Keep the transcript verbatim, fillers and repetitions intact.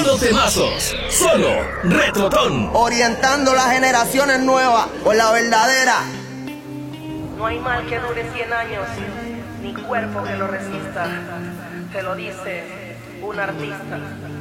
Puro temazos. Solo Retrotón. Orientando las generaciones nuevas por la verdadera. No hay mal que dure cien años, ni cuerpo que lo resista. Te lo dice un artista.